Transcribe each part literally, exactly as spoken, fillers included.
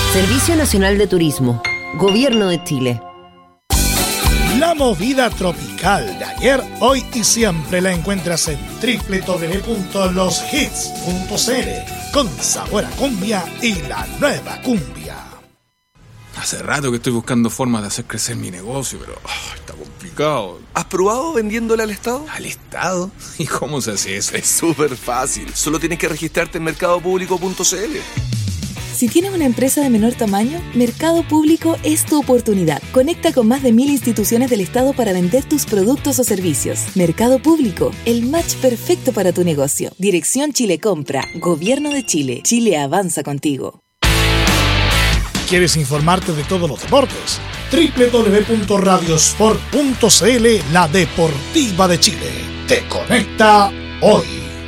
Servicio Nacional de Turismo, Gobierno de Chile. La movida tropical de ayer, hoy y siempre la encuentras en doble u doble u doble u punto los hits punto c l, con sabor a cumbia y la nueva cumbia. Hace rato que estoy buscando formas de hacer crecer mi negocio, pero oh, está complicado. ¿Has probado vendiéndole al Estado? ¿Al Estado? ¿Y cómo se hace eso? Es súper fácil. Solo tienes que registrarte en mercado público punto c l. Si tienes una empresa de menor tamaño, Mercado Público es tu oportunidad. Conecta con más de mil instituciones del Estado para vender tus productos o servicios. Mercado Público, el match perfecto para tu negocio. Dirección Chile Compra, Gobierno de Chile. Chile avanza contigo. ¿Quieres informarte de todos los deportes? doble u doble u doble u punto radiosport punto c l, la deportiva de Chile. Te conecta hoy.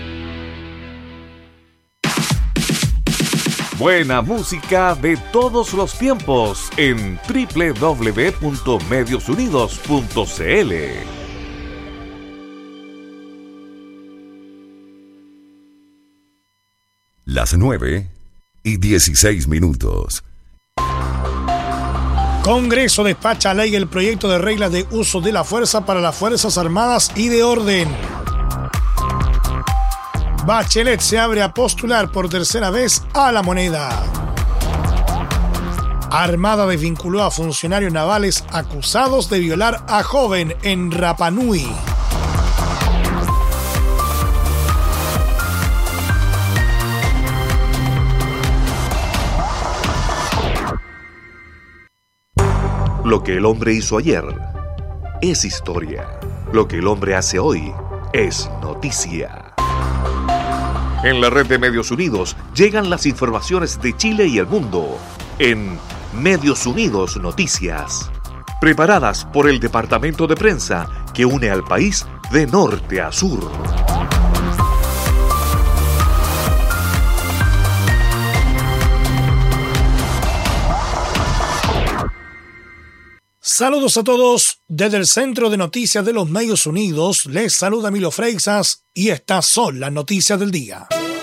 Buena música de todos los tiempos en doble u doble u doble u punto medios unidos punto c l. Las nueve y dieciséis minutos. Congreso despacha ley el proyecto de reglas de uso de la fuerza para las Fuerzas Armadas y de Orden. Bachelet se abre a postular por tercera vez a la moneda. Armada desvinculó a funcionarios navales acusados de violar a joven en Rapa Nui. Lo que el hombre hizo ayer es historia. Lo que el hombre hace hoy es noticia. En la red de Medios Unidos llegan las informaciones de Chile y el mundo en Medios Unidos Noticias, preparadas por el departamento de prensa que une al país de norte a sur. Saludos a todos desde el Centro de Noticias de los Medios Unidos. Les saluda Milo Freixas y estas son las noticias del día.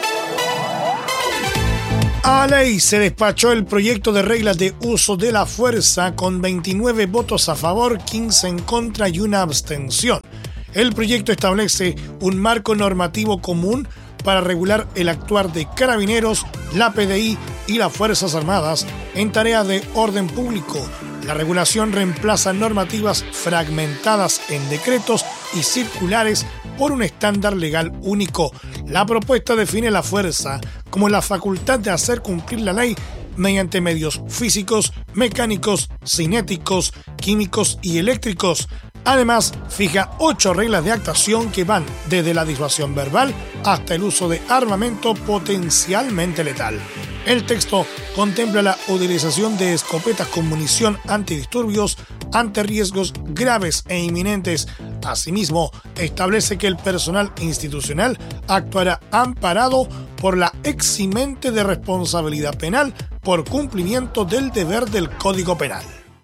A ley se despachó el proyecto de reglas de uso de la fuerza con veintinueve votos a favor, quince en contra y una abstención. El proyecto establece un marco normativo común para regular el actuar de carabineros, la P D I y las Fuerzas Armadas en tareas de orden público. La regulación reemplaza normativas fragmentadas en decretos y circulares por un estándar legal único. La propuesta define la fuerza como la facultad de hacer cumplir la ley mediante medios físicos, mecánicos, cinéticos, químicos y eléctricos. Además, fija ocho reglas de actuación que van desde la disuasión verbal hasta el uso de armamento potencialmente letal. El texto contempla la utilización de escopetas con munición antidisturbios ante riesgos graves e inminentes. Asimismo, establece que el personal institucional actuará amparado por la eximente de responsabilidad penal por cumplimiento del deber del Código Penal.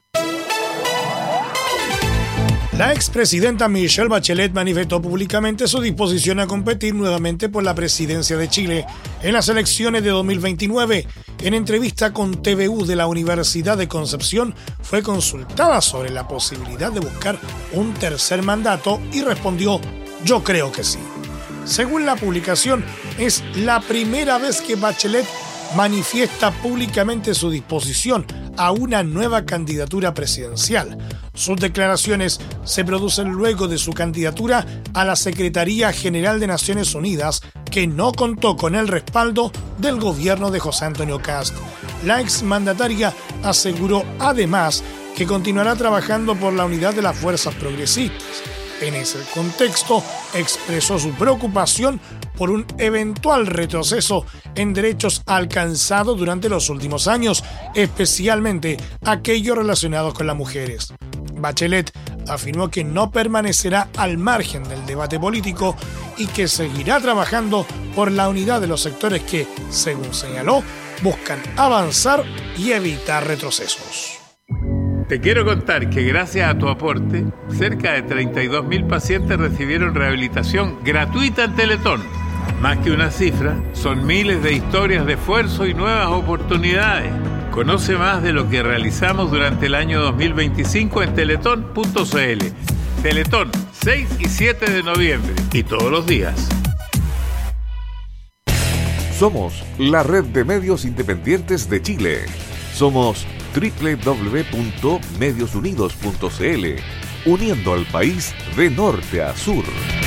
La expresidenta Michelle Bachelet manifestó públicamente su disposición a competir nuevamente por la presidencia de Chile en las elecciones de dos mil veintinueve. En entrevista con T V U de la Universidad de Concepción, fue consultada sobre la posibilidad de buscar un tercer mandato y respondió: "Yo creo que sí". Según la publicación, es la primera vez que Bachelet manifiesta públicamente su disposición a una nueva candidatura presidencial. Sus declaraciones se producen luego de su candidatura a la Secretaría General de Naciones Unidas, que no contó con el respaldo del gobierno de José Antonio Kast. La exmandataria aseguró además que continuará trabajando por la unidad de las fuerzas progresistas. En ese contexto, expresó su preocupación por un eventual retroceso en derechos alcanzados durante los últimos años, especialmente aquellos relacionados con las mujeres. Bachelet afirmó que no permanecerá al margen del debate político y que seguirá trabajando por la unidad de los sectores que, según señaló, buscan avanzar y evitar retrocesos. Te quiero contar que gracias a tu aporte, cerca de treinta y dos mil pacientes recibieron rehabilitación gratuita en Teletón. Más que una cifra, son miles de historias de esfuerzo y nuevas oportunidades. Conoce más de lo que realizamos durante el año dos mil veinticinco en teletón punto c l. Teletón, seis y siete de noviembre. Y todos los días. Somos la red de medios independientes de Chile. Somos doble u doble u doble u punto medios unidos punto c l, uniendo al país de norte a sur.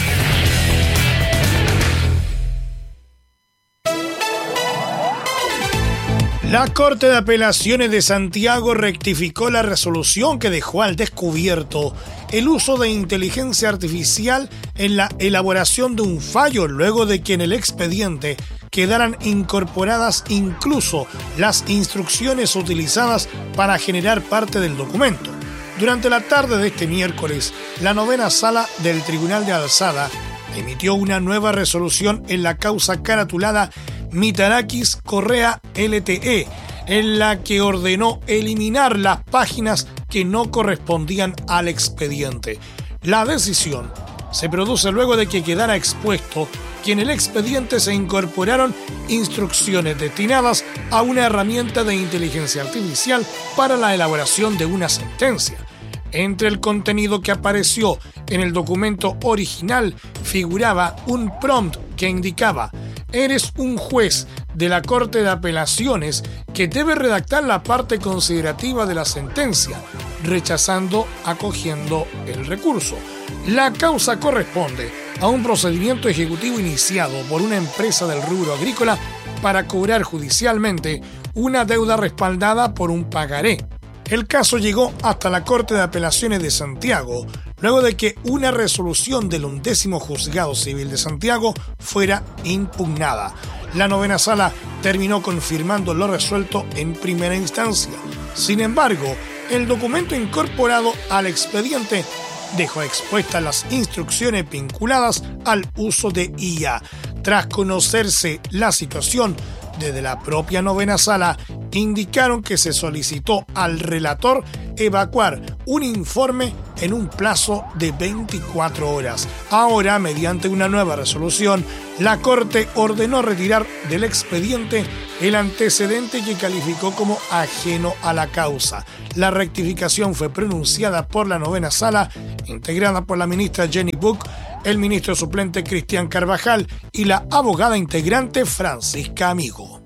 La Corte de Apelaciones de Santiago rectificó la resolución que dejó al descubierto el uso de inteligencia artificial en la elaboración de un fallo luego de que en el expediente quedaran incorporadas incluso las instrucciones utilizadas para generar parte del documento. Durante la tarde de este miércoles, la novena sala del Tribunal de Alzada emitió una nueva resolución en la causa caratulada Mitarakis Correa L T E, en la que ordenó eliminar las páginas que no correspondían al expediente. La decisión se produce luego de que quedara expuesto que en el expediente se incorporaron instrucciones destinadas a una herramienta de inteligencia artificial para la elaboración de una sentencia. Entre el contenido que apareció en el documento original figuraba un prompt que indicaba: eres un juez de la Corte de Apelaciones que debe redactar la parte considerativa de la sentencia, rechazando, acogiendo el recurso. La causa corresponde a un procedimiento ejecutivo iniciado por una empresa del rubro agrícola para cobrar judicialmente una deuda respaldada por un pagaré. El caso llegó hasta la Corte de Apelaciones de Santiago, luego de que una resolución del undécimo Juzgado Civil de Santiago fuera impugnada. La novena sala terminó confirmando lo resuelto en primera instancia. Sin embargo, el documento incorporado al expediente dejó expuestas las instrucciones vinculadas al uso de I A. Tras conocerse la situación, desde la propia novena sala indicaron que se solicitó al relator evacuar un informe en un plazo de veinticuatro horas. Ahora, mediante una nueva resolución, la Corte ordenó retirar del expediente el antecedente que calificó como ajeno a la causa. La rectificación fue pronunciada por la novena sala, integrada por la ministra Jenny Buck, el ministro suplente Cristian Carvajal y la abogada integrante Francisca Amigo.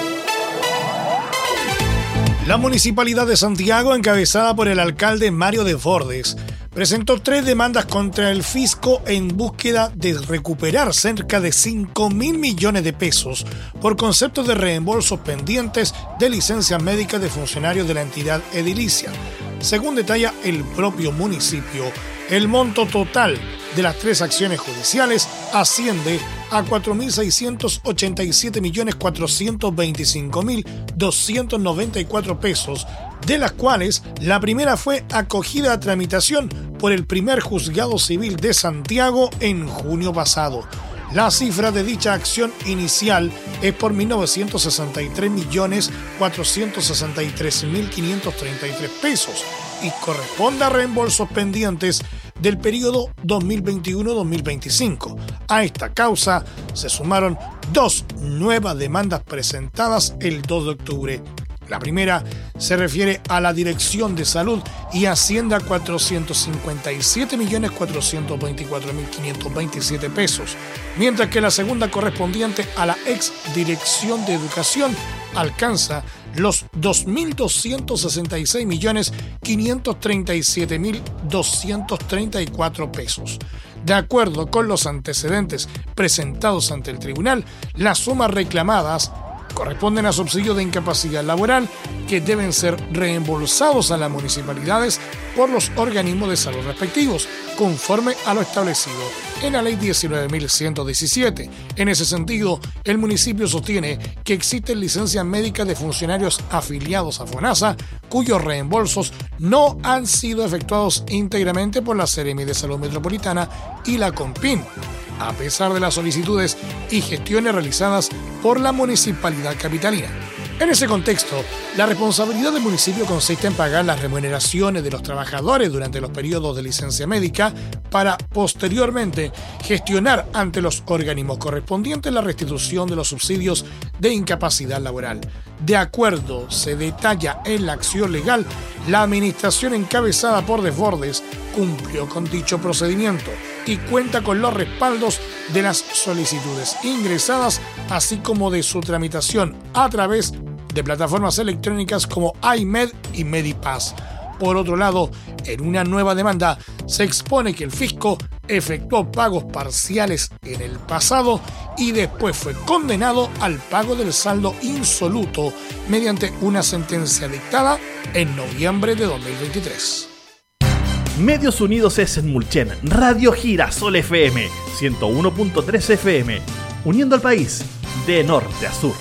La Municipalidad de Santiago, encabezada por el alcalde Mario Desbordes, presentó tres demandas contra el fisco en búsqueda de recuperar cerca de cinco mil millones de pesos por concepto de reembolsos pendientes de licencias médicas de funcionarios de la entidad edilicia. Según detalla el propio municipio, el monto total de las tres acciones judiciales asciende a cuatro mil seiscientos ochenta y siete millones cuatrocientos veinticinco mil doscientos noventa y cuatro pesos, de las cuales la primera fue acogida a tramitación por el primer Juzgado Civil de Santiago en junio pasado. La cifra de dicha acción inicial es por mil novecientos sesenta y tres millones cuatrocientos sesenta y tres mil quinientos treinta y tres pesos y corresponde a reembolsos pendientes del periodo dos mil veintiuno a dos mil veinticinco. A esta causa se sumaron dos nuevas demandas presentadas el dos de octubre. La primera se refiere a la Dirección de Salud y asciende a cuatrocientos cincuenta y siete millones cuatrocientos veinticuatro mil quinientos veintisiete pesos, mientras que la segunda, correspondiente a la ex Dirección de Educación, alcanza los dos mil doscientos sesenta y seis millones quinientos treinta y siete mil doscientos treinta y cuatro pesos. De acuerdo con los antecedentes presentados ante el tribunal, las sumas reclamadas corresponden a subsidios de incapacidad laboral que deben ser reembolsados a las municipalidades por los organismos de salud respectivos, conforme a lo establecido en la Ley diecinueve mil ciento diecisiete. En ese sentido, el municipio sostiene que existen licencias médicas de funcionarios afiliados a FONASA cuyos reembolsos no han sido efectuados íntegramente por la Seremi de Salud Metropolitana y la CONPIN, a pesar de las solicitudes y gestiones realizadas por la Municipalidad Capitalina. En ese contexto, la responsabilidad del municipio consiste en pagar las remuneraciones de los trabajadores durante los periodos de licencia médica para, posteriormente, gestionar ante los organismos correspondientes la restitución de los subsidios de incapacidad laboral. De acuerdo, se detalla en la acción legal, la administración encabezada por Desbordes cumplió con dicho procedimiento y cuenta con los respaldos de las solicitudes ingresadas, así como de su tramitación a través de plataformas electrónicas como iMed y Medipass. Por otro lado, en una nueva demanda se expone que el fisco efectuó pagos parciales en el pasado y después fue condenado al pago del saldo insoluto mediante una sentencia dictada en noviembre de dos mil veintitrés. Medios Unidos es en Mulchen, Radio Girasol F M, ciento uno punto tres F M, uniendo al país de norte a sur.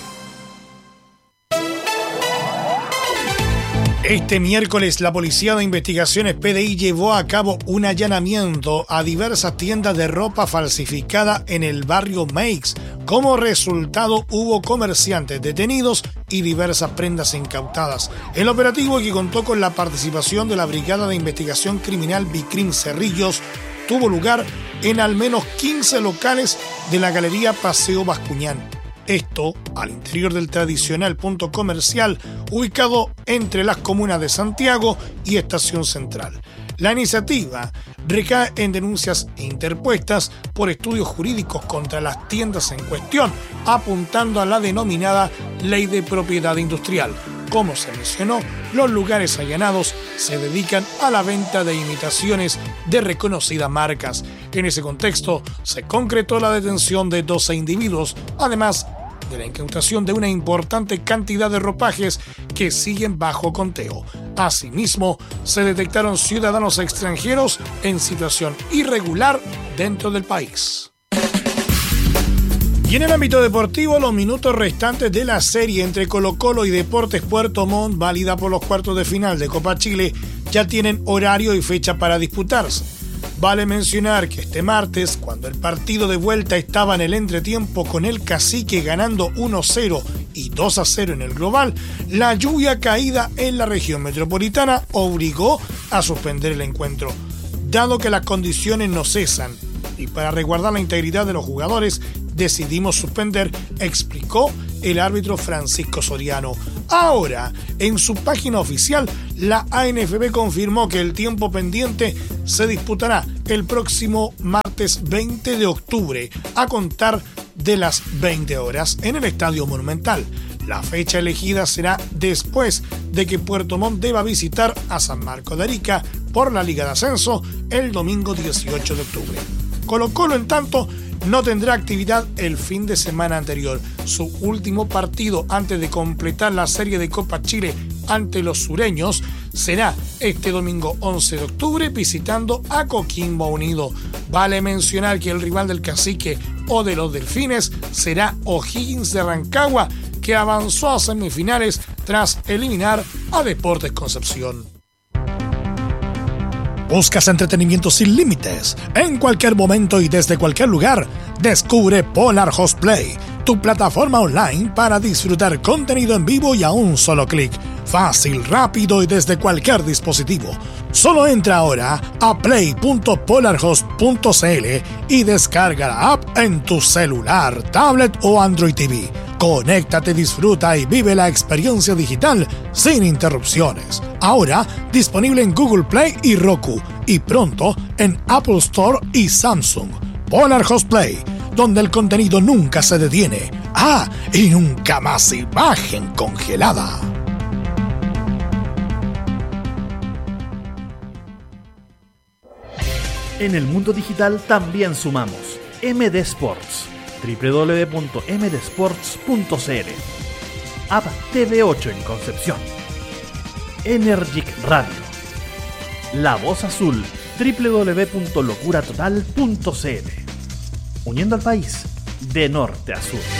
Este miércoles, la Policía de Investigaciones P D I llevó a cabo un allanamiento a diversas tiendas de ropa falsificada en el barrio Meix. Como resultado, hubo comerciantes detenidos y diversas prendas incautadas. El operativo, que contó con la participación de la Brigada de Investigación Criminal Bicrim Cerrillos, tuvo lugar en al menos quince locales de la Galería Paseo Bascuñán. Esto al interior del tradicional punto comercial ubicado entre las comunas de Santiago y Estación Central. La iniciativa recae en denuncias interpuestas por estudios jurídicos contra las tiendas en cuestión, apuntando a la denominada Ley de Propiedad Industrial. Como se mencionó, los lugares allanados se dedican a la venta de imitaciones de reconocidas marcas. En ese contexto, se concretó la detención de doce individuos, además de la incautación de una importante cantidad de ropajes que siguen bajo conteo. Asimismo, se detectaron ciudadanos extranjeros en situación irregular dentro del país. Y en el ámbito deportivo, los minutos restantes de la serie entre Colo-Colo y Deportes Puerto Montt, válida por los cuartos de final de Copa Chile, ya tienen horario y fecha para disputarse. Vale mencionar que este martes, cuando el partido de vuelta estaba en el entretiempo con el Cacique ganando uno a cero y dos a cero en el global, la lluvia caída en la región metropolitana obligó a suspender el encuentro. Dado que las condiciones no cesan y para resguardar la integridad de los jugadores, decidimos suspender, explicó el árbitro Francisco Soriano. Ahora, en su página oficial, la A N F B confirmó que el tiempo pendiente se disputará el próximo martes veinte de octubre, a contar de las veinte horas, en el Estadio Monumental. La fecha elegida será después de que Puerto Montt deba visitar a San Marcos de Arica por la Liga de Ascenso el domingo dieciocho de octubre. Colo-Colo, en tanto, no tendrá actividad el fin de semana anterior. Su último partido antes de completar la serie de Copa Chile ante los sureños será este domingo once de octubre visitando a Coquimbo Unido. Vale mencionar que el rival del Cacique o de los Delfines será O'Higgins de Rancagua, que avanzó a semifinales tras eliminar a Deportes Concepción. ¿Buscas entretenimiento sin límites? En cualquier momento y desde cualquier lugar, descubre Polar Host Play, tu plataforma online para disfrutar contenido en vivo y a un solo clic. Fácil, rápido y desde cualquier dispositivo. Solo entra ahora a play punto polarhost punto c l y descarga la app en tu celular, tablet o Android T V. Conéctate, disfruta y vive la experiencia digital sin interrupciones. Ahora disponible en Google Play y Roku, y pronto en Apple Store y Samsung. Polar Host Play, donde el contenido nunca se detiene. Ah, y nunca más imagen congelada. En el mundo digital también sumamos M D Sports, doble u doble u doble u punto m d sports punto c l, App T V ocho en Concepción, Energic Radio, La Voz Azul, doble u doble u doble u punto locura total punto c l, uniendo al país de norte a sur.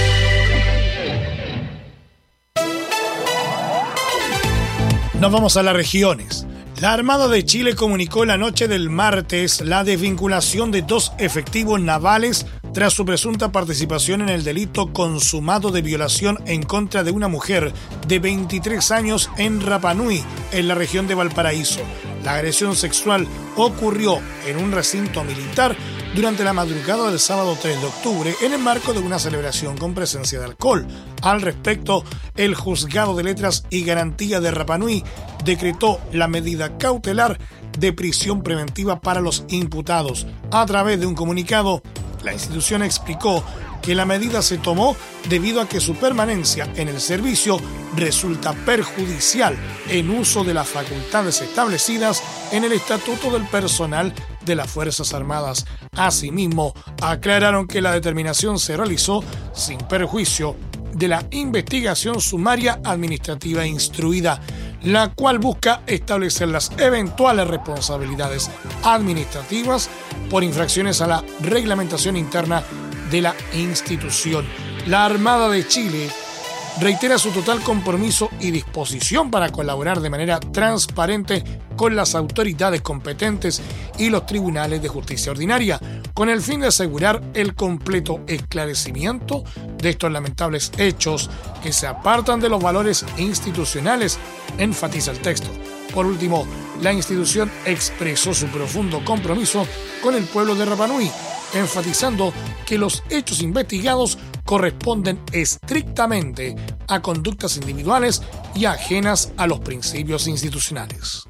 Nos vamos a las regiones. La Armada de Chile comunicó la noche del martes la desvinculación de dos efectivos navales tras su presunta participación en el delito consumado de violación en contra de una mujer de veintitrés años en Rapa Nui, en la región de Valparaíso. La agresión sexual ocurrió en un recinto militar durante la madrugada del sábado tres de octubre en el marco de una celebración con presencia de alcohol. Al respecto, el Juzgado de Letras y Garantía de Rapa Nui decretó la medida cautelar de prisión preventiva para los imputados. A través de un comunicado, la institución explicó que la medida se tomó debido a que su permanencia en el servicio resulta perjudicial en uso de las facultades establecidas en el Estatuto del Personal de las Fuerzas Armadas. Asimismo, aclararon que la determinación se realizó sin perjuicio de la investigación sumaria administrativa instruida, la cual busca establecer las eventuales responsabilidades administrativas por infracciones a la reglamentación interna de la institución. La Armada de Chile reitera su total compromiso y disposición para colaborar de manera transparente con las autoridades competentes y los tribunales de justicia ordinaria, con el fin de asegurar el completo esclarecimiento de estos lamentables hechos que se apartan de los valores institucionales, enfatiza el texto. Por último, la institución expresó su profundo compromiso con el pueblo de Rapa Nui, enfatizando que los hechos investigados corresponden estrictamente a conductas individuales y ajenas a los principios institucionales.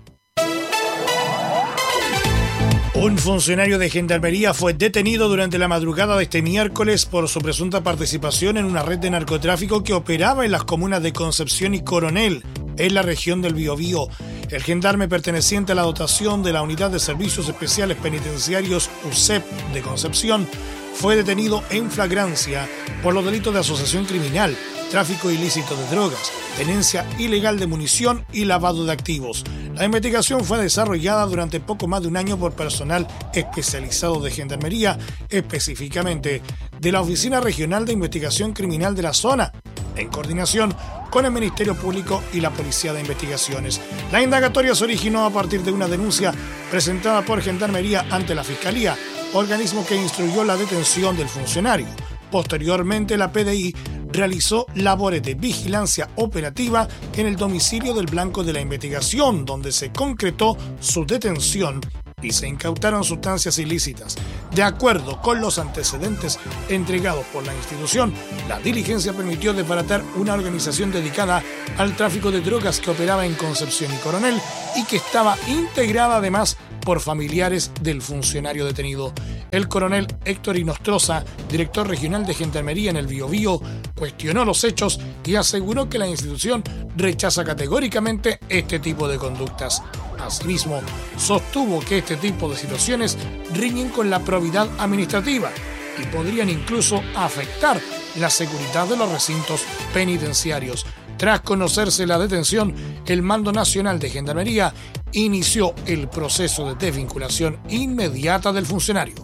Un funcionario de Gendarmería fue detenido durante la madrugada de este miércoles por su presunta participación en una red de narcotráfico que operaba en las comunas de Concepción y Coronel, en la región del Biobío. El gendarme perteneciente a la dotación de la Unidad de Servicios Especiales Penitenciarios U S E P de Concepción fue detenido en flagrancia por los delitos de asociación criminal, tráfico ilícito de drogas, tenencia ilegal de munición y lavado de activos. La investigación fue desarrollada durante poco más de un año por personal especializado de Gendarmería, específicamente de la Oficina Regional de Investigación Criminal de la zona, en coordinación con el Ministerio Público y la Policía de Investigaciones. La indagatoria se originó a partir de una denuncia presentada por Gendarmería ante la Fiscalía, organismo que instruyó la detención del funcionario. Posteriormente, la P D I realizó labores de vigilancia operativa en el domicilio del blanco de la investigación, donde se concretó su detención y se incautaron sustancias ilícitas. De acuerdo con los antecedentes entregados por la institución, la diligencia permitió desbaratar una organización dedicada al tráfico de drogas que operaba en Concepción y Coronel y que estaba integrada además por familiares del funcionario detenido. El coronel Héctor Inostroza, director regional de Gendarmería en el Biobío, cuestionó los hechos y aseguró que la institución rechaza categóricamente este tipo de conductas. Asimismo, sostuvo que este tipo de situaciones riñen con la probidad administrativa y podrían incluso afectar la seguridad de los recintos penitenciarios. Tras conocerse la detención, el Mando Nacional de Gendarmería inició el proceso de desvinculación inmediata del funcionario.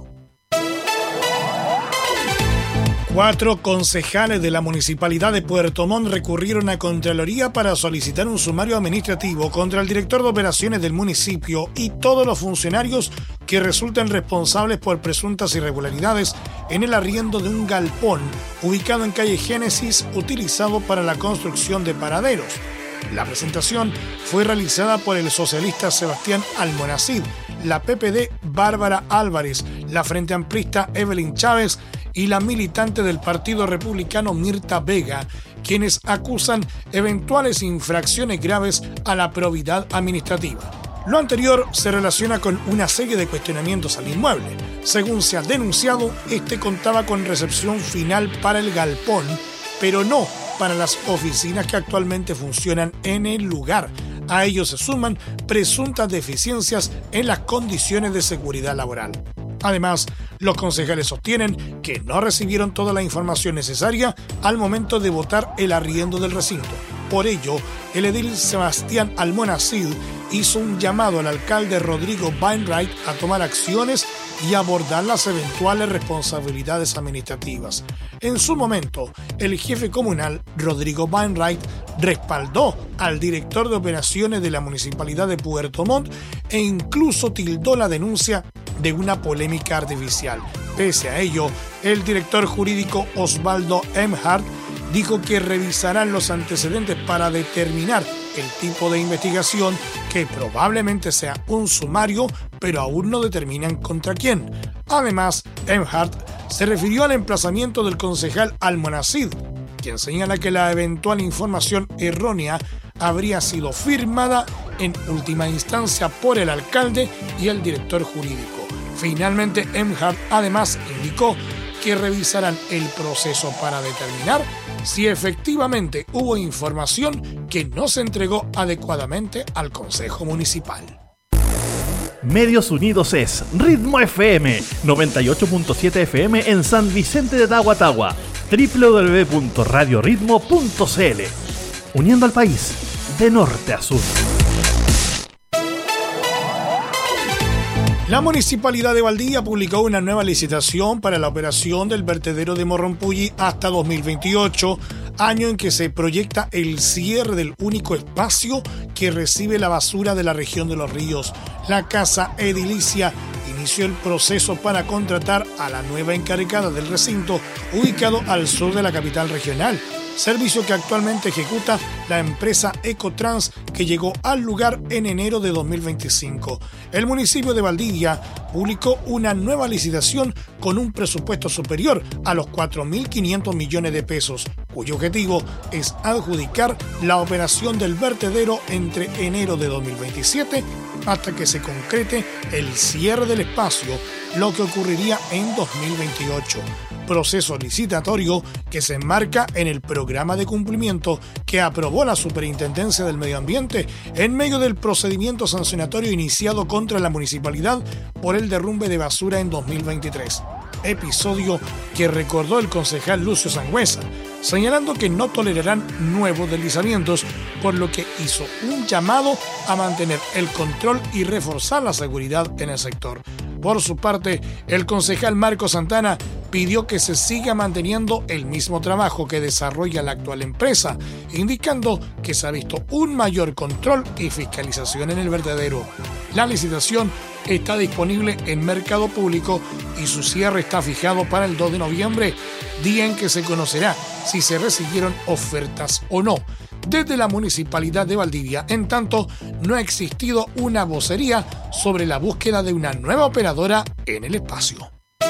Cuatro concejales de la Municipalidad de Puerto Montt recurrieron a Contraloría para solicitar un sumario administrativo contra el director de operaciones del municipio y todos los funcionarios que resulten responsables por presuntas irregularidades en el arriendo de un galpón ubicado en calle Génesis utilizado para la construcción de paraderos. La presentación fue realizada por el socialista Sebastián Almonacid, la P P D Bárbara Álvarez, la Frente Amplista Evelyn Chávez y la militante del Partido Republicano Mirta Vega, quienes acusan eventuales infracciones graves a la probidad administrativa. Lo anterior se relaciona con una serie de cuestionamientos al inmueble. Según se ha denunciado, este contaba con recepción final para el galpón, pero no para las oficinas que actualmente funcionan en el lugar. A ello se suman presuntas deficiencias en las condiciones de seguridad laboral. Además, los concejales sostienen que no recibieron toda la información necesaria al momento de votar el arriendo del recinto. Por ello, el edil Sebastián Almonacid hizo un llamado al alcalde Rodrigo Wainwright a tomar acciones y abordar las eventuales responsabilidades administrativas. En su momento, el jefe comunal, Rodrigo Wainwright, respaldó al director de operaciones de la Municipalidad de Puerto Montt e incluso tildó la denuncia de una polémica artificial. Pese a ello, El director jurídico Osvaldo Emhart dijo que revisarán los antecedentes para determinar el tipo de investigación, que probablemente sea un sumario, pero aún no determinan contra quién. Además, Emhart se refirió al emplazamiento del concejal Almonacid, quien señala que la eventual información errónea habría sido firmada en última instancia por el alcalde y el director jurídico. Finalmente, Emhart además indicó que revisarán el proceso para determinar si efectivamente hubo información que no se entregó adecuadamente al Consejo Municipal. Medios Unidos es Ritmo F M, noventa y ocho punto siete F M en San Vicente de Tahuatahua, doble u doble u doble u punto radio ritmo punto c l, uniendo al país de norte a sur. La Municipalidad de Valdivia publicó una nueva licitación para la operación del vertedero de Morrompulli hasta dos mil veintiocho, año en que se proyecta el cierre del único espacio que recibe la basura de la región de Los Ríos. La Casa Edilicia inició el proceso para contratar a la nueva encargada del recinto, ubicado al sur de la capital regional, servicio que actualmente ejecuta la empresa Ecotrans, que llegó al lugar en enero de dos mil veinticinco. El municipio de Valdivia publicó una nueva licitación con un presupuesto superior a los cuatro mil quinientos millones de pesos, cuyo objetivo es adjudicar la operación del vertedero entre enero de dos mil veintisiete hasta que se concrete el cierre del espacio, lo que ocurriría en dos mil veintiocho. Proceso licitatorio que se enmarca en el programa de cumplimiento que aprobó la Superintendencia del Medio Ambiente en medio del procedimiento sancionatorio iniciado contra la municipalidad por el derrumbe de basura en dos mil veintitrés. Episodio que recordó el concejal Lucio Sangüesa, señalando que no tolerarán nuevos deslizamientos, por lo que hizo un llamado a mantener el control y reforzar la seguridad en el sector. Por su parte, el concejal Marco Santana pidió que se siga manteniendo el mismo trabajo que desarrolla la actual empresa, indicando que se ha visto un mayor control y fiscalización en el vertedero. La licitación está disponible en Mercado Público y su cierre está fijado para el dos de noviembre, día en que se conocerá si se recibieron ofertas o no. Desde la Municipalidad de Valdivia, en tanto, no ha existido una vocería sobre la búsqueda de una nueva operadora en el espacio.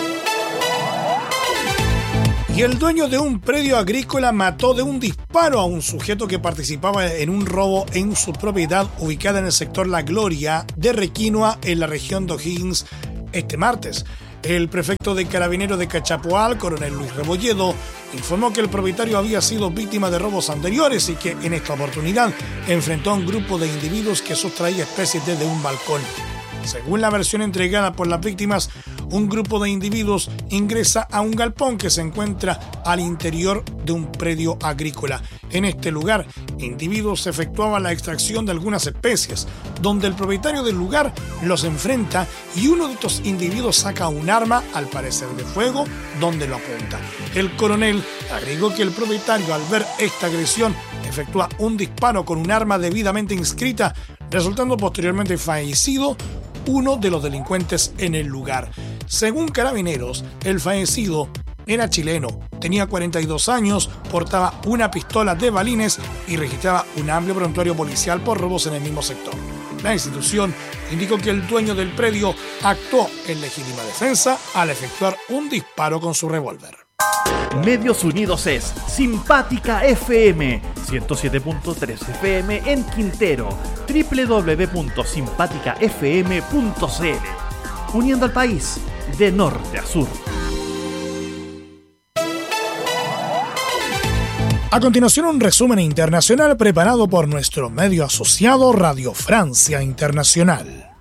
Y el dueño de un predio agrícola mató de un disparo a un sujeto que participaba en un robo en su propiedad ubicada en el sector La Gloria de Requinoa, en la región de O'Higgins, este martes. El prefecto de Carabineros de Cachapoal, coronel Luis Rebolledo, informó que el propietario había sido víctima de robos anteriores y que en esta oportunidad enfrentó a un grupo de individuos que sustraía especies desde un balcón. Según la versión entregada por las víctimas, un grupo de individuos ingresa a un galpón que se encuentra al interior de un predio agrícola. En este lugar, individuos efectuaban la extracción de algunas especies, donde el propietario del lugar los enfrenta y uno de estos individuos saca un arma, al parecer de fuego, donde lo apunta. El coronel agregó que el propietario, al ver esta agresión, efectúa un disparo con un arma debidamente inscrita, resultando posteriormente fallecido uno de los delincuentes en el lugar. Según Carabineros, el fallecido era chileno, tenía cuarenta y dos años, portaba una pistola de balines y registraba un amplio prontuario policial por robos en el mismo sector. La institución indicó que el dueño del predio actuó en legítima defensa al efectuar un disparo con su revólver. Medios Unidos es Simpática F M, ciento siete punto tres F M en Quintero, doble u doble u doble u punto simpática f m punto c l, uniendo al país de norte a sur. A continuación, un resumen internacional preparado por nuestro medio asociado Radio Francia Internacional.